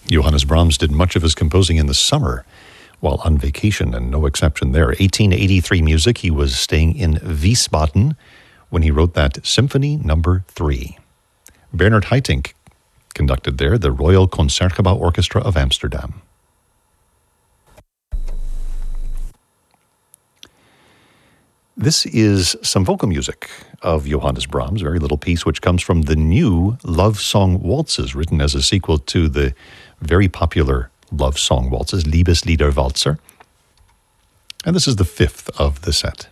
Johannes Brahms did much of his composing in the summer while on vacation, and no exception there. 1883 music. He was staying in Wiesbaden when he wrote that Symphony Number 3. Bernard Haitink conducted there the Royal Concertgebouw Orchestra of Amsterdam. This is some vocal music of Johannes Brahms, a very little piece which comes from the new Love Song Waltzes, written as a sequel to the very popular Love Song Waltzes, Liebeslieder Walzer. And this is the fifth of the set.